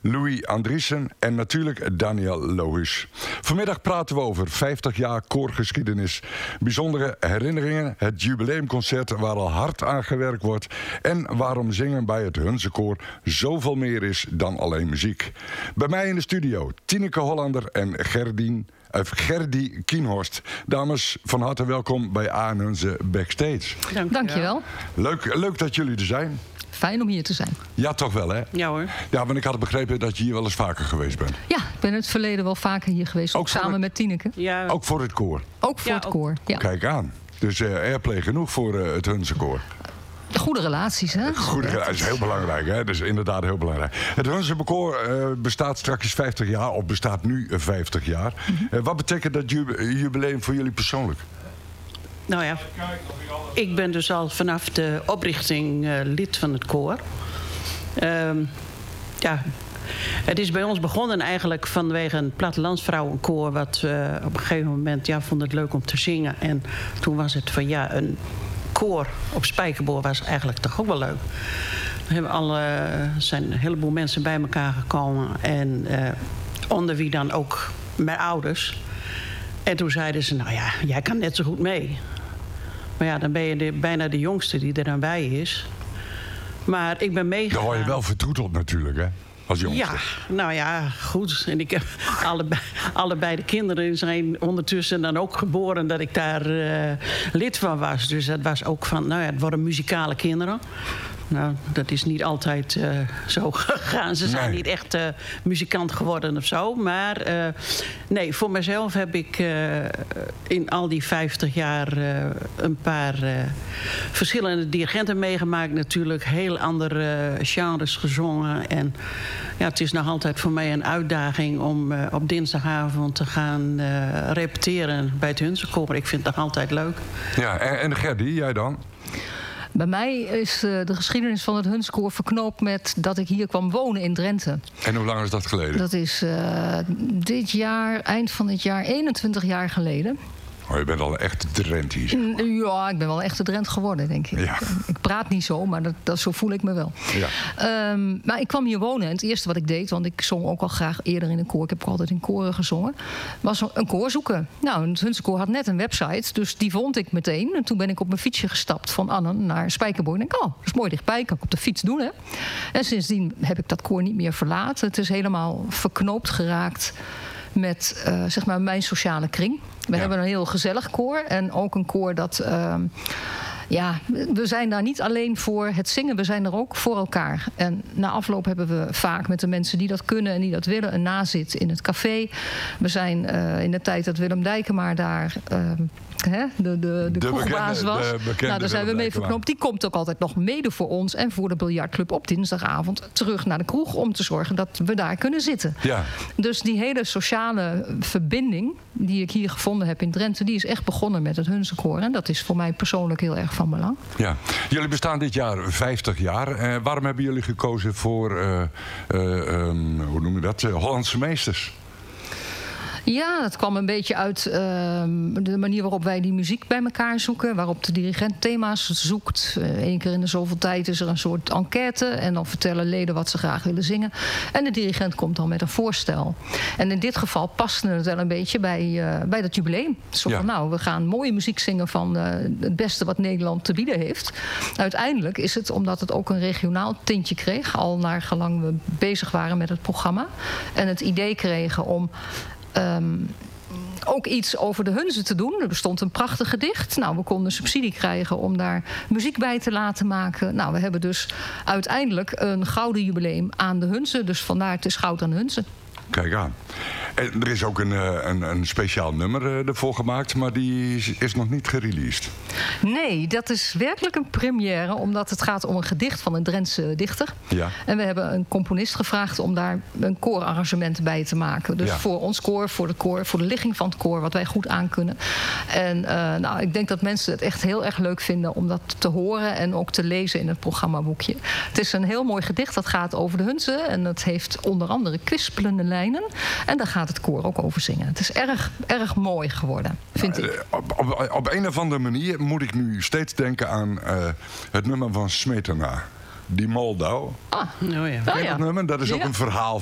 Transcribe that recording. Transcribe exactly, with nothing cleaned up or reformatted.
Louis Andriessen en natuurlijk Daniel Lohuus. Vanmiddag praten we over vijftig jaar koorgeschiedenis, bijzondere herinneringen, het jubileumconcert waar al hard aan gewerkt wordt en waarom zingen bij het Hunzekoor zoveel meer is dan alleen muziek. Bij mij in de studio Tineke Hollander en Gerdien, of Gerdy Kienhorst. Dames, van harte welkom bij A en Hunze Backstage. Dank, Dank je wel. Leuk, leuk dat jullie er zijn. Fijn om hier te zijn. Ja, toch wel, hè? Ja hoor. Ja, want ik had begrepen dat je hier wel eens vaker geweest bent. Ja, ik ben in het verleden wel vaker hier geweest. Ook, ook samen het... met Tineke. Ja. Ook voor het koor? Ook voor ja, het ook. koor, ja. Kijk aan. Dus uh, airplay genoeg voor uh, het Hunzekoor. Goede relaties, hè? Goede relaties, dat is heel belangrijk, hè? Dat is inderdaad heel belangrijk. Het Hunzekoor uh, bestaat straks vijftig jaar, of bestaat nu vijftig jaar. Mm-hmm. Uh, wat betekent dat jubileum voor jullie persoonlijk? Nou ja, ik ben dus al vanaf de oprichting uh, lid van het koor. Um, ja, het is bij ons begonnen eigenlijk vanwege een plattelandsvrouwenkoor, wat we op een gegeven moment ja, vonden het leuk om te zingen. En toen was het van ja, een koor op Spijkerboor was eigenlijk toch ook wel leuk. Er hebben alle, zijn een heleboel mensen bij elkaar gekomen. En uh, onder wie dan ook mijn ouders. En toen zeiden ze, nou ja, jij kan net zo goed mee. Maar ja, dan ben je de, bijna de jongste die er dan bij is. Maar ik ben meegegaan. Dan word je wel vertroeteld natuurlijk, hè? Als jongste. Ja, nou ja, goed. En ik heb allebei, allebei de kinderen zijn ondertussen dan ook geboren dat ik daar uh, lid van was. Dus dat was ook van, nou ja, het worden muzikale kinderen. Nou, dat is niet altijd uh, zo gegaan. Ze zijn nee. niet echt uh, muzikant geworden of zo. Maar uh, nee, voor mezelf heb ik uh, in al die vijftig jaar uh, een paar uh, verschillende dirigenten meegemaakt. Natuurlijk heel andere genres gezongen. En ja, het is nog altijd voor mij een uitdaging om uh, op dinsdagavond te gaan uh, repeteren bij het Hunzekoor. Ik vind het nog altijd leuk. Ja, en, en Gerdy, jij dan? Bij mij is uh, de geschiedenis van het Hunzekoor verknoopt met dat ik hier kwam wonen in Drenthe. En hoe lang is dat geleden? Dat is uh, dit jaar, eind van dit jaar, eenentwintig jaar geleden. Oh, je bent al een echte Drent hier. Ja, ik ben wel een echte Drent geworden, denk ik. Ja. Ik praat niet zo, maar dat, dat, zo voel ik me wel. Ja. Um, maar ik kwam hier wonen en het eerste wat ik deed, want ik zong ook al graag eerder in een koor, ik heb ook altijd in koren gezongen, was een koor zoeken. Nou, het Hunzekoor had net een website, dus die vond ik meteen. En toen ben ik op mijn fietsje gestapt van Annen naar Spijkerboor. En ik dacht, oh, dat is mooi dichtbij, kan ik op de fiets doen, hè. En sindsdien heb ik dat koor niet meer verlaten. Het is helemaal verknoopt geraakt met uh, zeg maar mijn sociale kring. We ja. hebben een heel gezellig koor en ook een koor dat Uh, ja, we zijn daar niet alleen voor het zingen, we zijn er ook voor elkaar. En na afloop hebben we vaak met de mensen die dat kunnen en die dat willen een nazit in het café. We zijn uh, in de tijd dat Willem Dijkema daar Uh, Hè, de, de, de, de kroegbaas was. De nou, daar zijn we mee verknoopt. Die komt ook altijd nog mede voor ons en voor de biljartclub op dinsdagavond terug naar de kroeg om te zorgen dat we daar kunnen zitten. Ja. Dus die hele sociale verbinding die ik hier gevonden heb in Drenthe, die is echt begonnen met het Hunzekoor. En dat is voor mij persoonlijk heel erg van belang. Ja. Jullie bestaan dit jaar vijftig jaar. Uh, waarom hebben jullie gekozen voor uh, uh, um, hoe noem je dat? Uh, Hollandse meesters? Ja, dat kwam een beetje uit uh, de manier waarop wij die muziek bij elkaar zoeken. Waarop de dirigent thema's zoekt. Uh, Eén keer in de zoveel tijd is er een soort enquête. En dan vertellen leden wat ze graag willen zingen. En de dirigent komt dan met een voorstel. En in dit geval paste het wel een beetje bij, uh, bij dat jubileum. Zo van, ja. nou, we gaan mooie muziek zingen van uh, het beste wat Nederland te bieden heeft. Uiteindelijk is het, omdat het ook een regionaal tintje kreeg, al naar gelang we bezig waren met het programma. En het idee kregen om Um, ook iets over de Hunze te doen. Er bestond een prachtig gedicht. Nou, we konden subsidie krijgen om daar muziek bij te laten maken. Nou, we hebben dus uiteindelijk een gouden jubileum aan de Hunze. Dus vandaar het is goud aan de Hunze. Kijk aan. En er is ook een, een, een speciaal nummer ervoor gemaakt, maar die is, is nog niet gereleased. Nee, dat is werkelijk een première, omdat het gaat om een gedicht van een Drentse dichter. Ja. En we hebben een componist gevraagd om daar een koorarrangement bij te maken. Dus ja. voor ons koor, voor de koor, voor de ligging van het koor, wat wij goed aankunnen. En uh, nou, ik denk dat mensen het echt heel erg leuk vinden om dat te horen en ook te lezen in het programmaboekje. Het is een heel mooi gedicht, dat gaat over de Hunze en dat heeft onder andere kwispelende lijnen. En daar gaat het koor ook over zingen. Het is erg, erg mooi geworden, vind nou, ik. Op, op, op een of andere manier moet ik nu steeds denken aan uh, het nummer van Smetana. Die Moldau. Ah, oh ja. Ken je dat nummer? Dat is ja. ook een verhaal